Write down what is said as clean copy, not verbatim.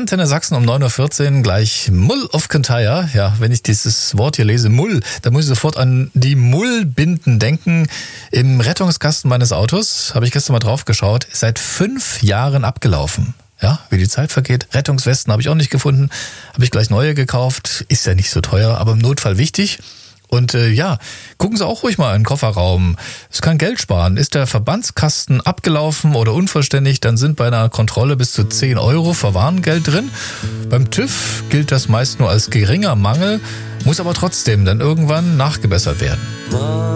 Antenne Sachsen um 9.14 Uhr, gleich Mull of Kintyre. Ja, wenn ich dieses Wort hier lese, Mull, dann muss ich sofort an die Mullbinden denken. Im Rettungskasten meines Autos, habe ich gestern mal drauf geschaut, ist seit 5 Jahren abgelaufen. Ja, wie die Zeit vergeht. Rettungswesten habe ich auch nicht gefunden, habe ich gleich neue gekauft. Ist ja nicht so teuer, aber im Notfall wichtig. Und gucken Sie auch ruhig mal in den Kofferraum. Es kann Geld sparen. Ist der Verbandskasten abgelaufen oder unvollständig, dann sind bei einer Kontrolle bis zu 10 € Verwarngeld drin. Beim TÜV gilt das meist nur als geringer Mangel, muss aber trotzdem dann irgendwann nachgebessert werden.